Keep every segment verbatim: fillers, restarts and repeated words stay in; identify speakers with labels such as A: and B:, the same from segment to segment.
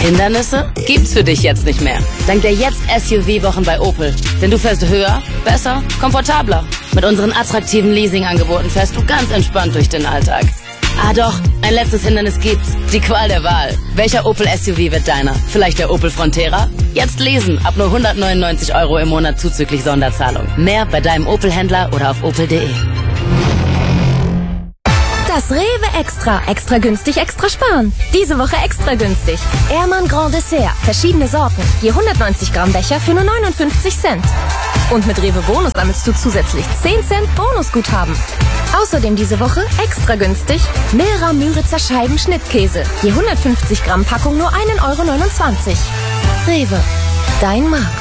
A: Hindernisse gibt's für dich jetzt nicht mehr. Dank der Jetzt-S U V-Wochen bei Opel. Denn du fährst höher, besser, komfortabler. Mit unseren attraktiven Leasing-Angeboten fährst du ganz entspannt durch den Alltag. Ah doch, ein letztes Hindernis gibt's. Die Qual der Wahl. Welcher Opel S U V wird deiner? Vielleicht der Opel Frontera? Jetzt lesen, ab nur hundertneunundneunzig Euro im Monat zuzüglich Sonderzahlung. Mehr bei deinem Opel-Händler oder auf opel punkt de.
B: Das Rewe Extra. Extra günstig, extra sparen. Diese Woche extra günstig. Ehrmann Grand Dessert. Verschiedene Sorten. Je hundertneunzig Gramm Becher für nur neunundfünfzig Cent. Und mit Rewe Bonus sammelst du zusätzlich zehn Cent Bonusguthaben. Außerdem diese Woche extra günstig Milra Müritzer Scheiben Schnittkäse. Je hundertfünfzig Gramm Packung nur ein Euro neunundzwanzig. Rewe. Dein Markt.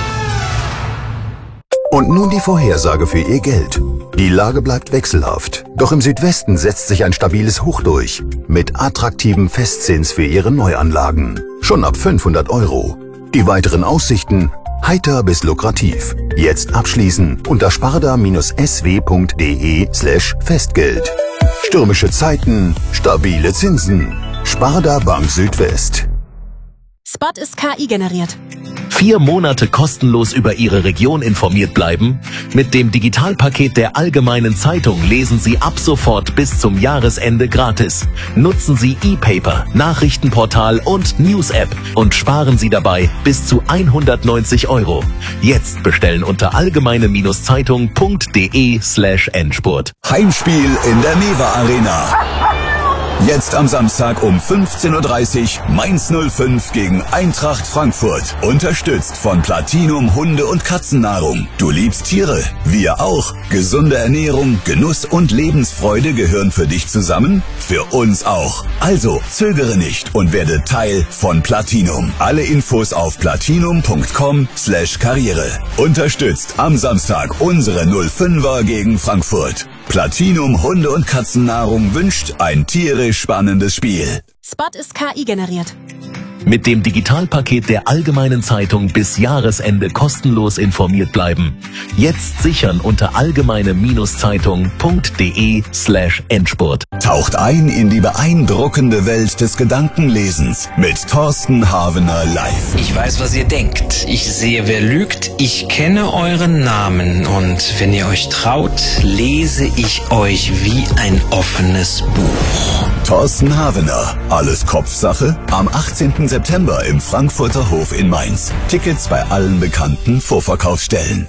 C: Und nun die Vorhersage für Ihr Geld. Die Lage bleibt wechselhaft. Doch im Südwesten setzt sich ein stabiles Hoch durch. Mit attraktivem Festzins für Ihre Neuanlagen. Schon ab fünfhundert Euro. Die weiteren Aussichten: heiter bis lukrativ. Jetzt abschließen unter sparda-sw punkt de slash Festgeld. Stürmische Zeiten, stabile Zinsen. Sparda Bank Südwest.
D: Spot ist K I generiert.
E: Vier Monate kostenlos über Ihre Region informiert bleiben? Mit dem Digitalpaket der Allgemeinen Zeitung lesen Sie ab sofort bis zum Jahresende gratis. Nutzen Sie E-Paper, Nachrichtenportal und News-App und sparen Sie dabei bis zu hundertneunzig Euro. Jetzt bestellen unter allgemeine-zeitung punkt de slash Endspurt.
F: Heimspiel in der Mewa Arena. Jetzt am Samstag um fünfzehn Uhr dreißig Mainz null fünf gegen Eintracht Frankfurt. Unterstützt von Platinum Hunde- und Katzennahrung. Du liebst Tiere, wir auch. Gesunde Ernährung, Genuss und Lebensfreude gehören für dich zusammen? Für uns auch. Also zögere nicht und werde Teil von Platinum. Alle Infos auf platinum punkt com slash karriere. Unterstützt am Samstag unsere null fünfer gegen Frankfurt. Platinum Hunde- und Katzennahrung wünscht ein tierisch spannendes Spiel.
D: Spot ist K I generiert.
E: Mit dem Digitalpaket der Allgemeinen Zeitung bis Jahresende kostenlos informiert bleiben. Jetzt sichern unter allgemeine-zeitung punkt de slash Endspurt.
F: Taucht ein in die beeindruckende Welt des Gedankenlesens mit Thorsten Havener live.
G: Ich weiß, was ihr denkt. Ich sehe, wer lügt. Ich kenne euren Namen. Und wenn ihr euch traut, lese ich euch wie ein offenes Buch.
F: Thorsten Havener. Alles Kopfsache. Am achtzehnten September im Frankfurter Hof in Mainz. Tickets bei allen bekannten Vorverkaufsstellen.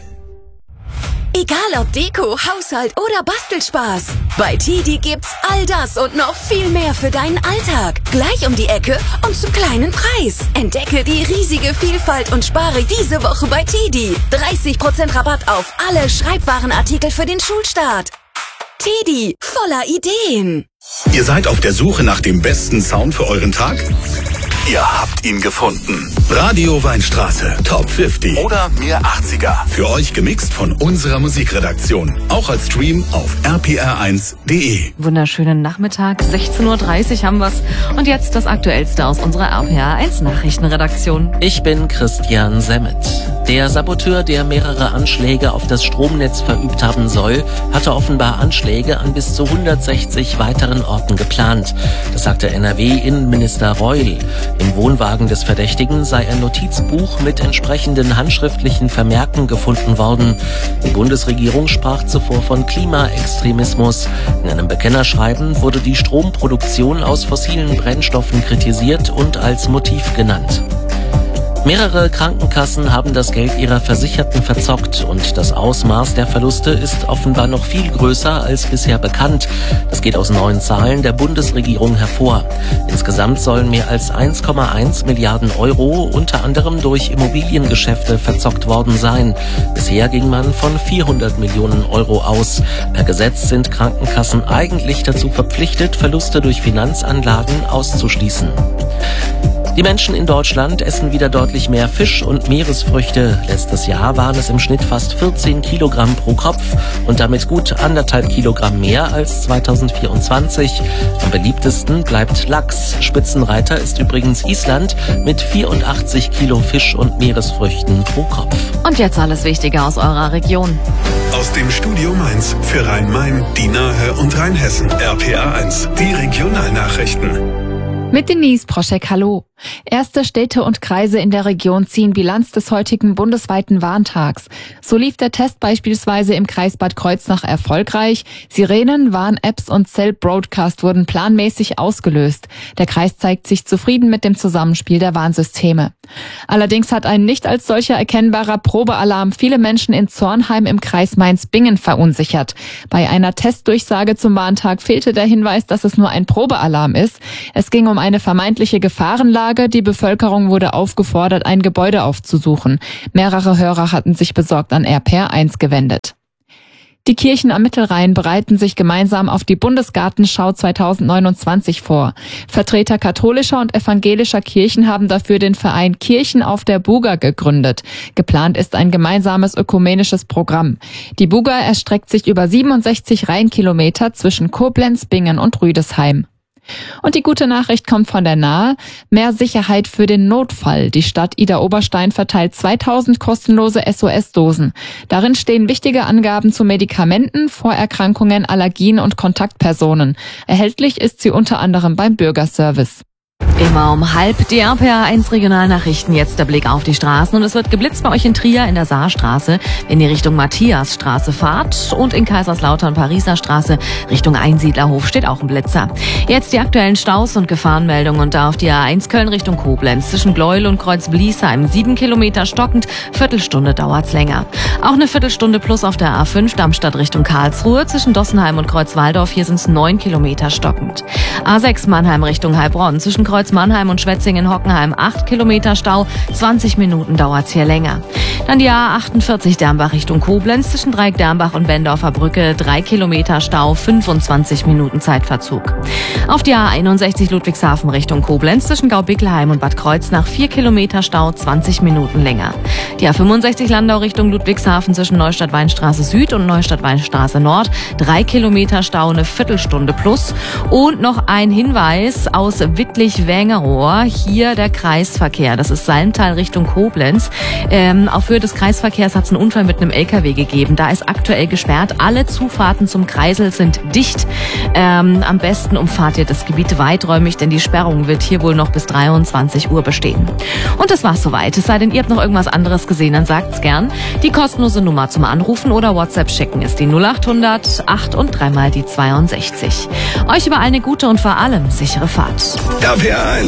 B: Egal ob Deko, Haushalt oder Bastelspaß. Bei Tidi gibt's all das und noch viel mehr für deinen Alltag. Gleich um die Ecke und zum kleinen Preis. Entdecke die riesige Vielfalt und spare diese Woche bei Tidi. dreißig Prozent Rabatt auf alle Schreibwarenartikel für den Schulstart. Tidi, voller Ideen.
H: Ihr seid auf der Suche nach dem besten Sound für euren Tag? Ihr habt ihn gefunden. Radio Weinstraße, Top fünfzig oder Mir achtziger. Für euch gemixt von unserer Musikredaktion. Auch als Stream auf r p r eins punkt de.
I: Wunderschönen Nachmittag, sechzehn Uhr dreißig haben wir's. Und jetzt das Aktuellste aus unserer R P R eins Nachrichtenredaktion.
J: Ich bin Christian Semmet. Der Saboteur, der mehrere Anschläge auf das Stromnetz verübt haben soll, hatte offenbar Anschläge an bis zu hundertsechzig weiteren Orten geplant. Das sagte N R W-Innenminister Reul. Im Wohnwagen des Verdächtigen sei ein Notizbuch mit entsprechenden handschriftlichen Vermerken gefunden worden. Die Bundesregierung sprach zuvor von Klimaextremismus. In einem Bekennerschreiben wurde die Stromproduktion aus fossilen Brennstoffen kritisiert und als Motiv genannt. Mehrere Krankenkassen haben das Geld ihrer Versicherten verzockt und das Ausmaß der Verluste ist offenbar noch viel größer als bisher bekannt. Das geht aus neuen Zahlen der Bundesregierung hervor. Insgesamt sollen mehr als eins Komma eins Milliarden Euro unter anderem durch Immobiliengeschäfte verzockt worden sein. Bisher ging man von vierhundert Millionen Euro aus. Per Gesetz sind Krankenkassen eigentlich dazu verpflichtet, Verluste durch Finanzanlagen auszuschließen. Die Menschen in Deutschland essen wieder deutlich mehr Fisch und Meeresfrüchte. Letztes Jahr waren es im Schnitt fast vierzehn Kilogramm pro Kopf und damit gut anderthalb Kilogramm mehr als zweitausendvierundzwanzig. Am beliebtesten bleibt Lachs. Spitzenreiter ist übrigens Island mit vierundachtzig Kilo Fisch und Meeresfrüchten pro Kopf.
I: Und jetzt alles Wichtige aus eurer Region.
H: Aus dem Studio Mainz für Rhein-Main, die Nahe und Rheinhessen. R P R eins, die Regionalnachrichten.
I: Mit Denise Proschek, hallo.
K: Erste Städte und Kreise in der Region ziehen Bilanz des heutigen bundesweiten Warntags. So lief der Test beispielsweise im Kreis Bad Kreuznach erfolgreich. Sirenen, Warn-Apps und Cell-Broadcast wurden planmäßig ausgelöst. Der Kreis zeigt sich zufrieden mit dem Zusammenspiel der Warnsysteme. Allerdings hat ein nicht als solcher erkennbarer Probealarm viele Menschen in Zornheim im Kreis Mainz-Bingen verunsichert. Bei einer Testdurchsage zum Warntag fehlte der Hinweis, dass es nur ein Probealarm ist. Es ging um eine vermeintliche Gefahrenlage. Die Bevölkerung wurde aufgefordert, ein Gebäude aufzusuchen. Mehrere Hörer hatten sich besorgt an R P R eins gewendet. Die Kirchen am Mittelrhein bereiten sich gemeinsam auf die Bundesgartenschau zweitausendneunundzwanzig vor. Vertreter katholischer und evangelischer Kirchen haben dafür den Verein Kirchen auf der Buga gegründet. Geplant ist ein gemeinsames ökumenisches Programm. Die Buga erstreckt sich über siebenundsechzig Rheinkilometer zwischen Koblenz, Bingen und Rüdesheim. Und die gute Nachricht kommt von der Nahe. Mehr Sicherheit für den Notfall. Die Stadt Idar-Oberstein verteilt zweitausend kostenlose S O S-Dosen. Darin stehen wichtige Angaben zu Medikamenten, Vorerkrankungen, Allergien und Kontaktpersonen. Erhältlich ist sie unter anderem beim Bürgerservice.
I: Immer um halb die R P R eins Regionalnachrichten. Jetzt der Blick auf die Straßen. Und es wird geblitzt bei euch in Trier in der Saarstraße, wenn ihr Richtung Matthiasstraße fahrt. Und in Kaiserslautern Pariser Straße Richtung Einsiedlerhof steht auch ein Blitzer. Jetzt die aktuellen Staus und Gefahrenmeldungen. Und da auf die A eins Köln Richtung Koblenz zwischen Gleuel und Kreuz-Bliesheim. Sieben Kilometer stockend, Viertelstunde dauert's länger. Auch eine Viertelstunde plus auf der A fünf Darmstadt Richtung Karlsruhe. Zwischen Dossenheim und Kreuzwaldorf, hier sind's neun Kilometer stockend. A sechs Mannheim Richtung Heilbronn. Zwischen Kreuz-Mannheim und Schwetzingen-Hockenheim acht Kilometer Stau, zwanzig Minuten dauert's hier länger. Dann die A achtundvierzig Dernbach Richtung Koblenz, zwischen Dreieck-Dernbach und Bendorfer Brücke drei Kilometer Stau, fünfundzwanzig Minuten Zeitverzug. Auf die A einundsechzig Ludwigshafen Richtung Koblenz, zwischen Gaubickelheim und Bad Kreuznach vier Kilometer Stau, zwanzig Minuten länger. Die A fünfundsechzig Landau Richtung Ludwigshafen zwischen Neustadt-Weinstraße Süd und Neustadt-Weinstraße Nord, drei Kilometer Stau, eine Viertelstunde plus. Und noch ein Hinweis aus Wittlich-Wengerohr, hier der Kreisverkehr. Das ist Salmtal Richtung Koblenz. Ähm, auf Höhe des Kreisverkehrs hat es einen Unfall mit einem L K W gegeben. Da ist aktuell gesperrt. Alle Zufahrten zum Kreisel sind dicht. Ähm, am besten umfahrt ihr das Gebiet weiträumig, denn die Sperrung wird hier wohl noch bis dreiundzwanzig Uhr bestehen. Und das war's soweit. Es sei denn, ihr habt noch irgendwas anderes gesehen, dann sagt's gern. Die kostenlose Nummer zum Anrufen oder WhatsApp schicken ist die null achthundert acht und dreimal die zweiundsechzig. Euch überall eine gute und vor allem sichere Fahrt.
H: R P R